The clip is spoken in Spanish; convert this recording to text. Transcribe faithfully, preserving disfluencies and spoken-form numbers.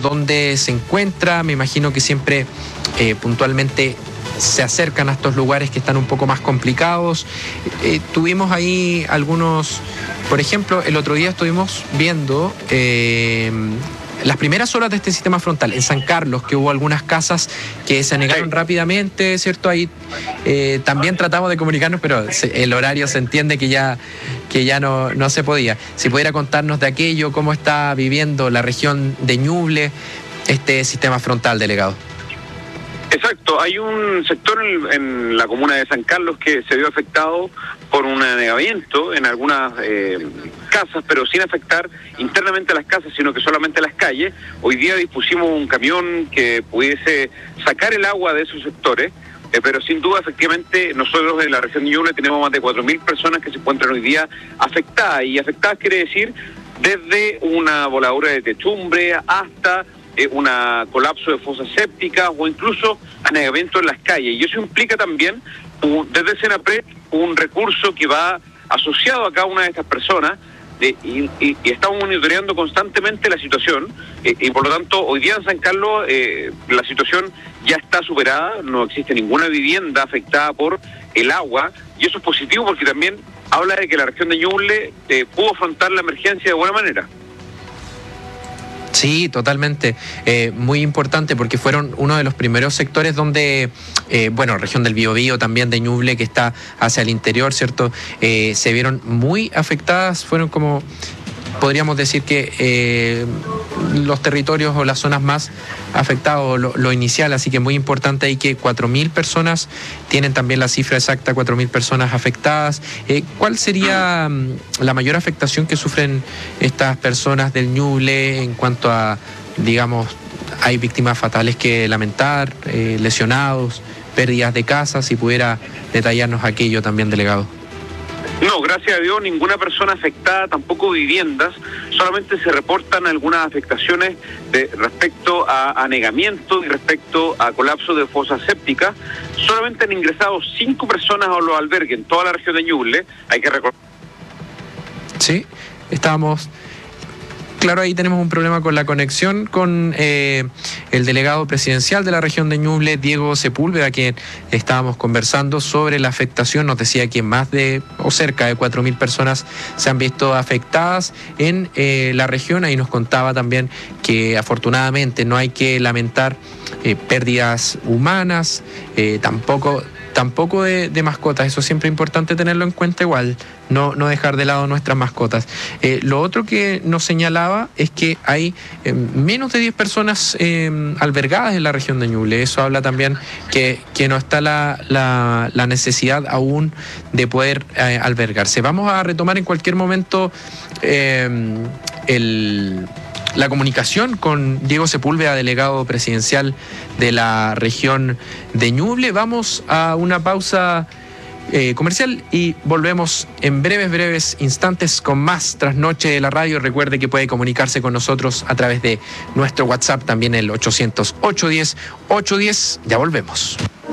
dónde se encuentra. Me imagino que siempre eh, puntualmente se acercan a estos lugares que están un poco más complicados. Eh, tuvimos ahí algunos, por ejemplo, el otro día estuvimos viendo eh, las primeras horas de este sistema frontal en San Carlos, que hubo algunas casas que se anegaron rápidamente, ¿cierto? Ahí eh, también tratamos de comunicarnos, pero el horario se entiende que ya, que ya no, no se podía. Si pudiera contarnos de aquello, cómo está viviendo la región de Ñuble este sistema frontal, delegado. Exacto, hay un sector en, en la comuna de San Carlos que se vio afectado por un anegamiento en algunas eh, casas, pero sin afectar internamente a las casas, sino que solamente a las calles. Hoy día dispusimos un camión que pudiese sacar el agua de esos sectores, eh, pero sin duda, efectivamente, nosotros en la región de Ñuble tenemos más de cuatro mil personas que se encuentran hoy día afectadas, y afectadas quiere decir desde una voladura de techumbre hasta Eh, una colapso de fosas sépticas o incluso anegamiento en las calles. Y eso implica también, un, desde Senapred, un recurso que va asociado a cada una de estas personas, eh, y, y, y estamos monitoreando constantemente la situación, eh, y por lo tanto hoy día en San Carlos eh, la situación ya está superada, no existe ninguna vivienda afectada por el agua, y eso es positivo porque también habla de que la región de Ñuble eh, pudo afrontar la emergencia de buena manera. Sí, totalmente. Eh, muy importante porque fueron uno de los primeros sectores donde, eh, bueno, región del Biobío, también de Ñuble, que está hacia el interior, ¿cierto? Eh, se vieron muy afectadas, fueron como, podríamos decir que eh, los territorios o las zonas más afectados, lo, lo inicial, así que muy importante ahí que cuatro mil personas, tienen también la cifra exacta, cuatro mil personas afectadas. Eh, ¿Cuál sería la mayor afectación que sufren estas personas del Ñuble en cuanto a, digamos, hay víctimas fatales que lamentar, eh, lesionados, pérdidas de casas? Si pudiera detallarnos aquello también, delegado. No, gracias a Dios, ninguna persona afectada, tampoco viviendas, solamente se reportan algunas afectaciones de, respecto a anegamiento y respecto a colapso de fosas sépticas. Solamente han ingresado cinco personas a los albergues en toda la región de Ñuble, hay que recordar. Sí, estábamos... Claro, ahí tenemos un problema con la conexión con eh, el delegado presidencial de la región de Ñuble, Diego Sepúlveda, a quien estábamos conversando sobre la afectación. Nos decía que más de o cerca de cuatro mil personas se han visto afectadas en eh, la región. Ahí nos contaba también que afortunadamente no hay que lamentar eh, pérdidas humanas, eh, tampoco... Tampoco de, de mascotas, eso siempre es importante tenerlo en cuenta igual, no, no dejar de lado nuestras mascotas. Eh, lo otro que nos señalaba es que hay eh, menos de diez personas eh, albergadas en la región de Ñuble. Eso habla también que, que no está la, la, la necesidad aún de poder eh, albergarse. Vamos a retomar en cualquier momento eh, el... la comunicación con Diego Sepúlveda, delegado presidencial de la región de Ñuble. Vamos a una pausa eh, comercial y volvemos en breves, breves instantes con más Trasnoche de la Radio. Recuerde que puede comunicarse con nosotros a través de nuestro WhatsApp, también el ochocientos, ochocientos diez, ochocientos diez. Ya volvemos.